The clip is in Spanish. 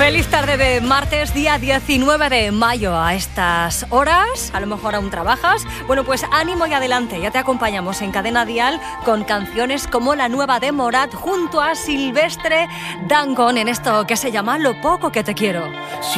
Feliz tarde de martes, día 19 de mayo. A estas horas, a lo mejor aún trabajas. Bueno, pues ánimo y adelante. Ya te acompañamos en Cadena Dial con canciones como la nueva de Morat junto a Silvestre Dangond en esto que se llama Lo poco que te quiero.